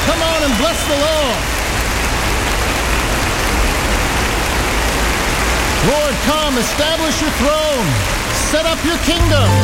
Come on and bless the Lord. Lord, come, establish your throne. Set up your kingdom.